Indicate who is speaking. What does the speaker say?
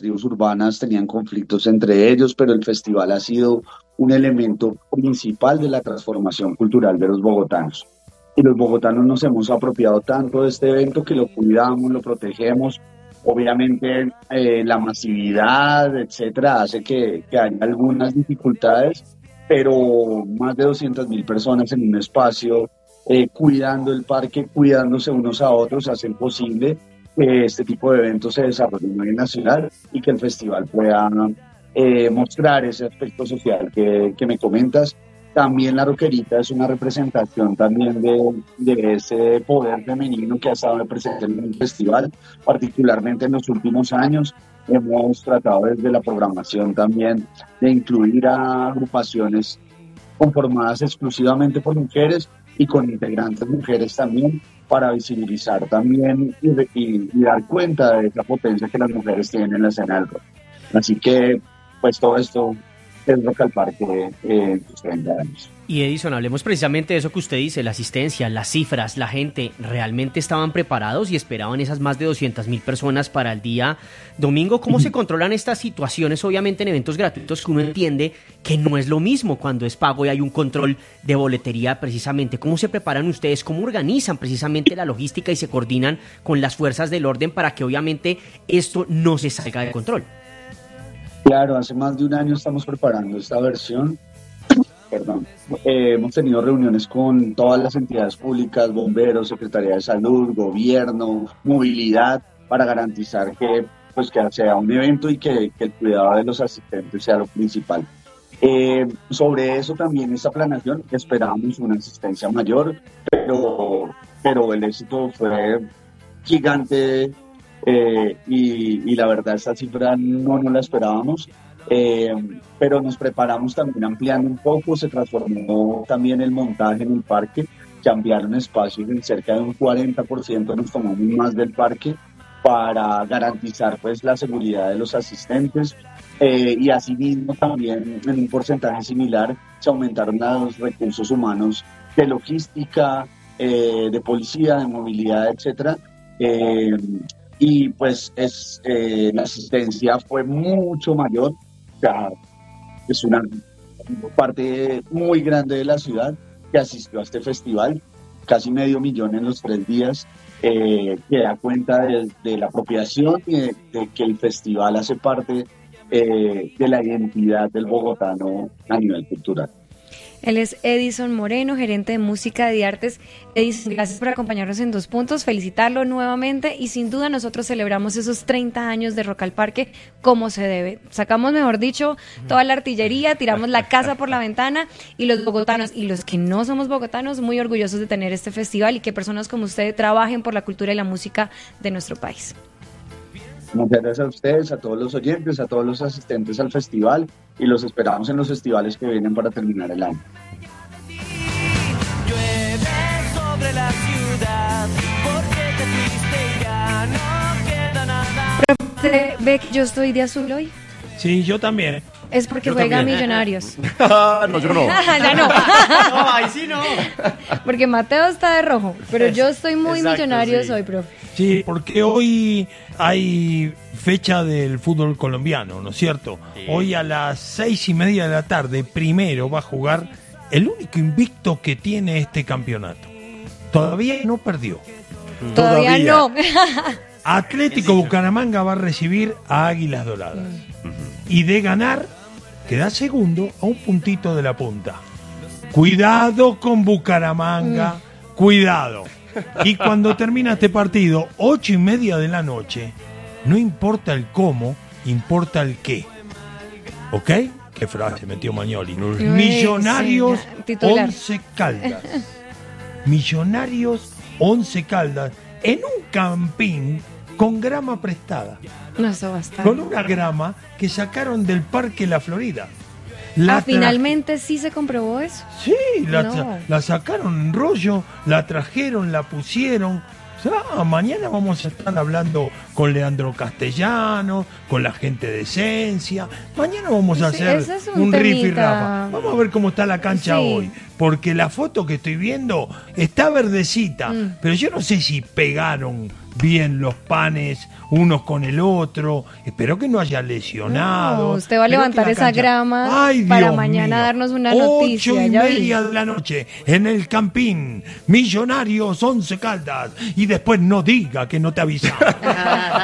Speaker 1: tribus urbanas tenían conflictos entre ellos, pero el festival ha sido un elemento principal de la transformación cultural de los bogotanos. Y los bogotanos nos hemos apropiado tanto de este evento que lo cuidamos, lo protegemos. Obviamente la masividad, etcétera, hace que haya algunas dificultades, pero más de 200.000 personas en un espacio, cuidando el parque, cuidándose unos a otros, hacen posible que este tipo de eventos se desarrollen a nivel nacional y que el festival pueda mostrar ese aspecto social que me comentas. También la Roquerita es una representación también de ese poder femenino que ha estado presente en el festival, particularmente en los últimos años. Hemos tratado desde la programación también de incluir a agrupaciones conformadas exclusivamente por mujeres y con integrantes mujeres también, para visibilizar también y dar cuenta de esa potencia que las mujeres tienen en la escena del rock. Así que, pues todo esto es Rock al Parque en sus 30 años.
Speaker 2: Y Edison, hablemos precisamente de eso que usted dice, la asistencia, las cifras, la gente, ¿realmente estaban preparados y esperaban esas más de 200.000 personas para el día domingo? ¿Cómo se controlan estas situaciones, obviamente en eventos gratuitos, que uno entiende que no es lo mismo cuando es pago y hay un control de boletería precisamente? ¿Cómo se preparan ustedes? ¿Cómo organizan precisamente la logística y se coordinan con las fuerzas del orden para que obviamente esto no se salga de control?
Speaker 1: Claro, hace más de un año estamos preparando esta versión. Hemos tenido reuniones con todas las entidades públicas, bomberos, Secretaría de Salud, gobierno, movilidad, para garantizar que sea un evento y que el cuidado de los asistentes sea lo principal. Sobre eso también, esta planeación, esperábamos una asistencia mayor, pero el éxito fue gigante, y la verdad esta cifra no la esperábamos. Pero nos preparamos también ampliando un poco, se transformó también el montaje en el parque, cambiaron espacios en cerca de un 40%, nos tomamos más del parque para garantizar pues la seguridad de los asistentes, y asimismo también en un porcentaje similar se aumentaron los recursos humanos de logística, de policía, de movilidad, etcétera. Y pues la asistencia fue mucho mayor. O sea, es una parte muy grande de la ciudad que asistió a este festival, casi 500.000 en los 3 días, que da cuenta de la apropiación y de que el festival hace parte de la identidad del bogotano a nivel cultural.
Speaker 3: Él es Edison Moreno, gerente de música y artes. Edison, gracias por acompañarnos en Dos Puntos, felicitarlo nuevamente y sin duda nosotros celebramos esos 30 años de Rock al Parque como se debe. Sacamos, mejor dicho, toda la artillería, tiramos la casa por la ventana y los bogotanos y los que no somos bogotanos muy orgullosos de tener este festival y que personas como usted trabajen por la cultura y la música de nuestro país.
Speaker 1: Muchas gracias a ustedes, a todos los oyentes, a todos los asistentes al festival y los esperamos en los festivales que vienen para terminar el año.
Speaker 4: Llueve sobre la ciudad porque te fuiste y ya no queda nada.
Speaker 3: ¿Usted ve que yo estoy de azul hoy?
Speaker 5: Sí, yo también.
Speaker 3: Es porque
Speaker 5: Yo
Speaker 3: juega
Speaker 5: también.
Speaker 3: Millonarios.
Speaker 6: No, yo no.
Speaker 3: Ya no.
Speaker 2: No, ahí sí no.
Speaker 3: Porque Mateo está de rojo, pero yo estoy muy
Speaker 2: Exacto,
Speaker 3: Millonarios
Speaker 2: sí.
Speaker 3: hoy, profe.
Speaker 5: Sí, porque hoy hay fecha del fútbol colombiano, ¿no es cierto?
Speaker 2: Sí.
Speaker 5: Hoy a las 6:30 de la tarde, primero va a jugar el único invicto que tiene este campeonato. Todavía no perdió.
Speaker 3: Todavía no.
Speaker 5: Atlético Bucaramanga va a recibir a Águilas Doradas. Y de ganar, queda segundo a un puntito de la punta. Cuidado con Bucaramanga, cuidado. Y cuando termina este partido, 8:30 de la noche, no importa el cómo, importa el qué. ¿Ok? Qué frase metió Magnoli. Millonarios
Speaker 3: sí, titular.
Speaker 5: 11 Caldas. Millonarios 11 Caldas en un campín con grama prestada.
Speaker 3: No, eso basta.
Speaker 5: Con una grama que sacaron del Parque La Florida.
Speaker 3: Finalmente sí se comprobó eso.
Speaker 5: Sí,
Speaker 3: No.
Speaker 5: la sacaron en rollo, la trajeron, la pusieron. Mañana vamos a estar hablando con Leandro Castellano, con la gente de Esencia. Mañana vamos a
Speaker 3: Sí,
Speaker 5: hacer
Speaker 3: ese es
Speaker 5: un riff y
Speaker 3: temita.
Speaker 5: rafa. Vamos a ver cómo está la cancha
Speaker 3: Sí.
Speaker 5: hoy. Porque la foto que estoy viendo está verdecita, pero yo no sé si pegaron bien los panes unos con el otro. Espero que no haya lesionado.
Speaker 3: No, usted va a
Speaker 5: Espero
Speaker 3: levantar
Speaker 5: que la
Speaker 3: esa
Speaker 5: cancha-
Speaker 3: grama
Speaker 5: Ay,
Speaker 3: para
Speaker 5: Dios
Speaker 3: mañana
Speaker 5: mío.
Speaker 3: darnos una
Speaker 5: 8:30
Speaker 3: noticia. Ya vi.
Speaker 5: de la noche en el Campín. Millonarios 11 Caldas. Y después no diga que no te avisamos.